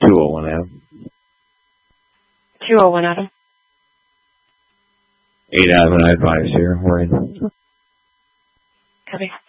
201 Adam. 201 Adam. 8 Adam and I advise here. We're in. Copy.